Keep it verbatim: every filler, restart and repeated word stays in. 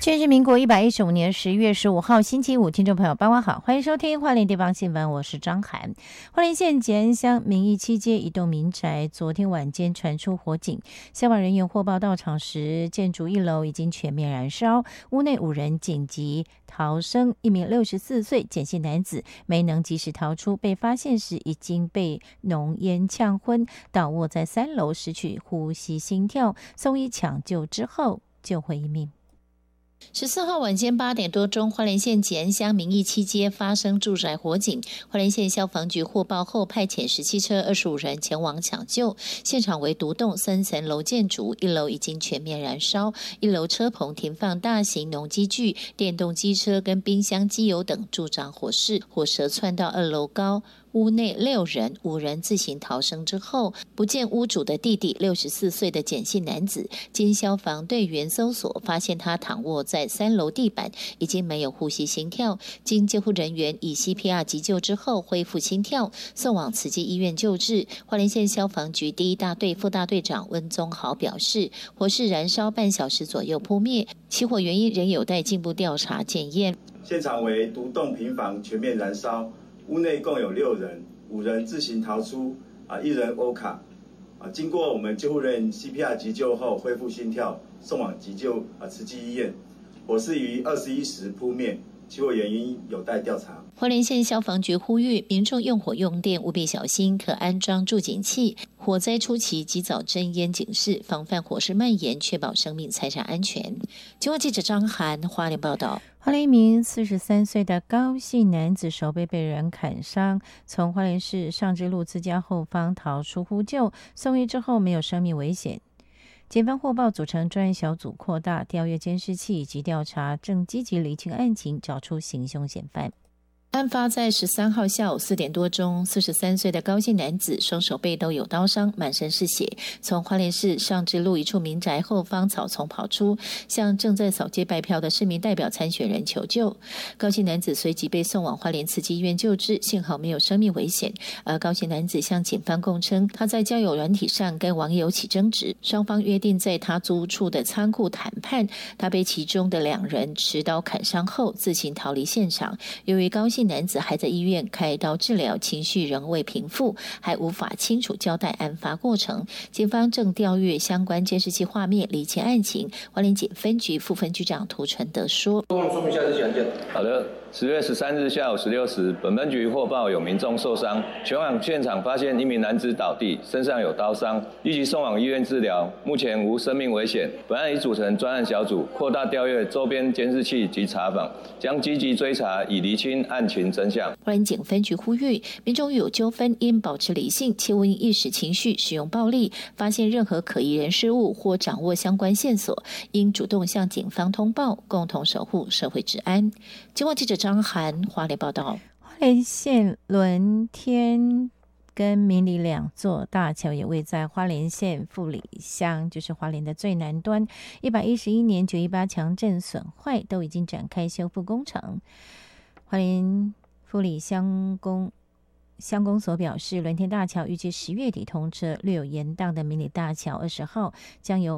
现是民国一百一十五年十月十五号星期五，听众朋友傍晚好，欢迎收听花莲地方新闻，我是张涵。花莲县吉安乡民义七街一栋民宅昨天晚间传出火警，消防人员获报到场时，建筑一楼已经全面燃烧，屋内五人紧急逃生，一名六十四岁简姓男子没能及时逃出，被发现时已经被浓烟呛昏，倒卧在三楼，失去呼吸心跳，送医抢救之后救回一命。十四号晚间八点多钟，花莲县吉安乡民义七街发生住宅火警，花莲县消防局获报后派遣十七车二十五人前往抢救。现场为独栋三层楼建筑，一楼已经全面燃烧，一楼车棚停放大型农机具、电动机车跟冰箱、机油等助长火势，火舌窜到二楼高。屋内六人，五人自行逃生之后，不见屋主的弟弟六十四岁的简姓男子，经消防队员搜索，发现他躺卧在三楼地板，已经没有呼吸心跳。经救护人员以 C P R 急救之后恢复心跳，送往慈济医院救治。花莲县消防局第一大队副大队长温宗豪表示，火势燃烧半小时左右扑灭，起火原因仍有待进一步调查检验。 现场为独栋平房全面燃烧，屋内共有六人，五人自行逃出，啊，一人欧卡，啊，经过我们救护人员 C P R 急救后恢复心跳，送往急救啊慈济医院。火势于二十一时扑灭，起火原因有待调查。 花莲县消防局呼吁民众用火用电务必小心，可安装助警器。火灾初期及早侦烟警示，防范火势蔓延，确保生命财产安全。中央记者张涵花莲报道。花莲一名四十三岁的高姓男子手背被人砍伤，从花莲市上之路自家后方逃出呼救，送医之后没有生命危险。检方获报，组成专案小组扩大调阅监视器以及调查，正积极厘清案情，找出行凶嫌犯。案发在十三号下午四点多钟，四十三岁的高姓男子双手背都有刀伤，满身是血，从花莲市上之路一处民宅后方草丛跑出，向正在扫街拜票的市民代表参选人求救。高姓男子随即被送往花莲慈济医院救治，幸好没有生命危险。而高姓男子向警方供称，他在交友软体上跟网友起争执，双方约定在他租处的仓库谈判，他被其中的两人持刀砍伤后自行逃离现场。由于高姓男子还在医院开刀治疗，情绪仍未平复，还无法清楚交代案发过程。警方正调阅相关监视器画面，厘清案情。花莲警分局副分局长涂纯德说：“ 说明一下这起案件。 好的。十月十三日下午十六时，本分局获报有民众受伤，前往现场发现一名男子倒地，身上有刀伤，立即送往医院治疗，目前无生命危险。本案已组成专案小组，扩大调阅周边监视器及查访，将积极追查，以厘清案情真相。” 花莲警分局呼吁民众有纠纷应保持理性，切勿因一时情绪使用暴力。发现任何可疑人事物或掌握相关线索，应主动向警方通报，共同守护社会治安。经过记者张涵花莲报道。花莲县伦天跟明里两座大桥也位在花莲县富里乡，就是花莲的最南端。一百一十一年九一八强震损坏，都已经展开修复工程。花莲富里乡公乡公所表示，伦天大桥预计十月底通车，略有延宕的明里大桥二十号将由